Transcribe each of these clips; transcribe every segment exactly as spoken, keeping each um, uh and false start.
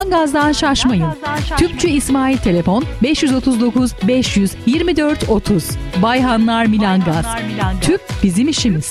Milangaz'dan şaşmayın. Tüpçü İsmail telefon beş yüz otuz dokuz beş yüz yirmi dört otuz. Bayhanlar Milangaz. Tüp bizim işimiz.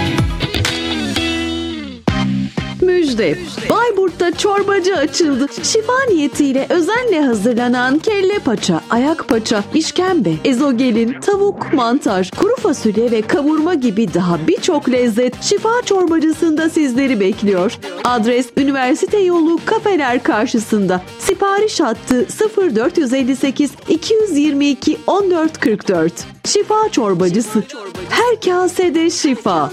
Müjde. Bayburt'ta çorbacı açıldı. Şifa niyetiyle özenle hazırlanan kelle paça, ayak paça, işkembe, ezogelin, tavuk, mantar, kuru fasulye ve kavurma gibi daha birçok lezzet şifa çorbacısında sizleri bekliyor. Adres Üniversite Yolu Kafeler karşısında. Sipariş hattı sıfır dört elli sekiz iki yüz yirmi iki on dört kırk dört. Şifa çorbacısı. Her kasede şifa.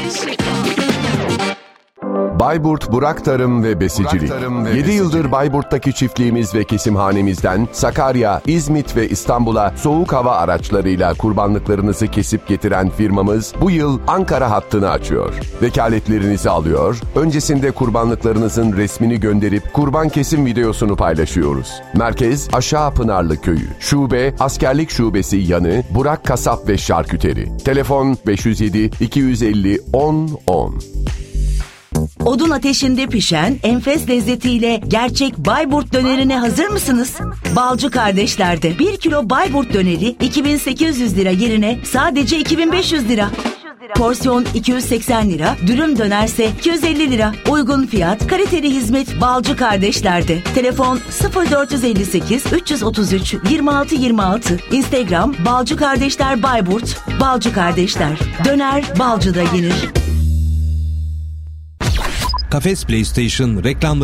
Bayburt Burak Tarım ve Besicilik. yedi yıldır Bayburt'taki çiftliğimiz ve kesimhanemizden Sakarya, İzmit ve İstanbul'a soğuk hava araçlarıyla kurbanlıklarınızı kesip getiren firmamız bu yıl Ankara hattını açıyor. Vekaletlerinizi alıyor, öncesinde kurbanlıklarınızın resmini gönderip kurban kesim videosunu paylaşıyoruz. Merkez Aşağı Pınarlı Köyü. Şube Askerlik Şubesi yanı Burak Kasap ve Şarküteri. Telefon beş yüz yedi iki yüz elli on on. Odun ateşinde pişen enfes lezzetiyle gerçek Bayburt dönerine hazır mısınız? Balcı Kardeşler'de bir kilo Bayburt döneri iki bin sekiz yüz lira yerine sadece iki bin beş yüz lira. Porsiyon iki yüz seksen lira, dürüm dönerse iki yüz elli lira. Uygun fiyat, kaliteli hizmet Balcı Kardeşler'de. Telefon sıfır dört elli sekiz üç otuz üç yirmi altı yirmi altı. Instagram Balcı Kardeşler Bayburt. Balcı Kardeşler. Döner Balcı'da yenir. Kafes PlayStation reklamları